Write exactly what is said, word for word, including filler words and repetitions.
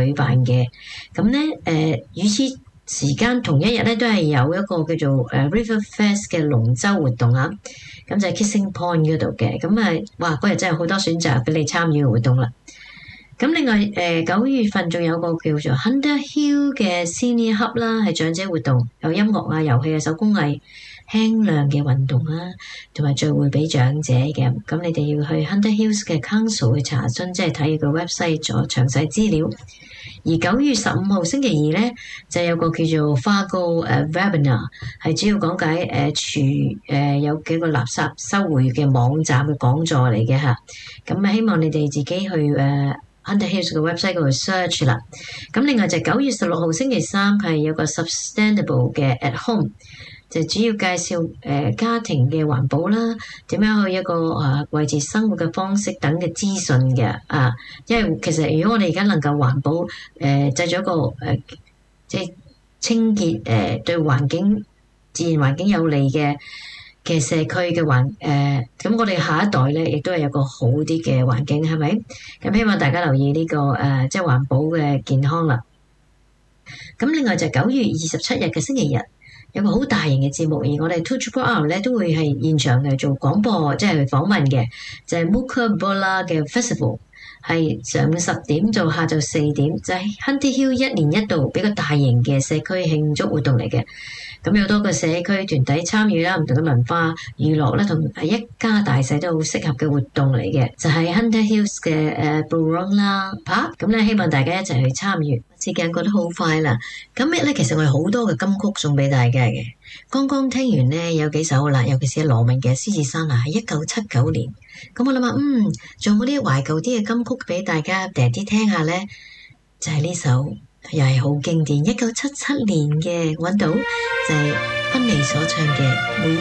舉辦嘅。咁咧誒，與此時間同一日咧都係有一個叫做誒 River Fest 嘅龍舟活動啊，咁就係 Kissing Point 嗰度嘅。咁啊，哇！嗰日真係好多選擇俾你參與嘅活動啦。咁另外誒九月份仲有個叫做 Hunter Hill 嘅 Senior Hub 啦，係長者活動，有音樂啊、遊戲啊、手工藝、輕量嘅運動啦，同埋聚會俾長者嘅。咁你哋要去 Hunter Hills 嘅 Council 去查詢，即係睇個 website 咗詳細資料。而九月十五號星期二咧，就有個叫做 Fargo 誒 Webinar， 係主要講解誒廚誒有幾個垃圾收回嘅網站嘅講座嚟嘅嚇。咁啊，希望你哋自己去誒、呃、Hunter Hills 嘅 website 嗰度 search 啦。咁另外就九月十六號星期三係有個 Sustainable 嘅 At Home。就主要介紹誒、呃、家庭嘅環保啦，點樣去一個啊維持生活嘅方式等嘅資訊嘅啊，因為其實如果我哋而家能夠環保誒、呃、製咗一個誒、呃、即係清潔誒、呃、對環境自然環境有利嘅嘅社區嘅環誒，咁、呃、我哋下一代咧亦都係有個好啲嘅環境，係咪？咁希望大家留意呢、這個誒、呃、即係環保嘅健康啦。咁另外就九月二十七日嘅星期日。有個好大型嘅節目，而我哋 two triple R 咧都會係現場嘅做廣播，即係訪問嘅，就係、是、Mookabola 嘅 Festival， 係上午十點到下晝四點，就係、是、Hunter Hill 一年一度比較大型嘅社區慶祝活動嚟嘅。咁有多個社區團體參與啦，唔同嘅文化娛樂啦，同係一家大細都好適合嘅活動嚟嘅，就係、是、Hunter Hills 嘅誒 Burong Park。咁咧希望大家一齊去參與。時間過得好快啦，今日咧其實我有好多嘅金曲送俾大家嘅。剛剛聽完咧有幾首啦，尤其是羅文嘅《獅子山》啊，係一九七九年。咁我諗下，嗯，仲有冇啲懷舊啲嘅金曲俾大家訂啲聽下咧？就係、是、呢首。又係好經典，一九七七年嘅揾到就係芬妮所唱嘅《每